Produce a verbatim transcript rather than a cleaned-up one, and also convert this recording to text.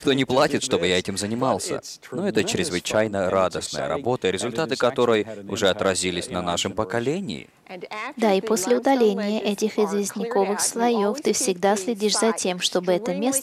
кто не платит, чтобы я этим занимался. Но это чрезвычайно радостная работа, результаты которой уже отразились на нашем поколении. Да, и после удаления этих известняковых слоев ты всегда следишь за тем, чтобы это место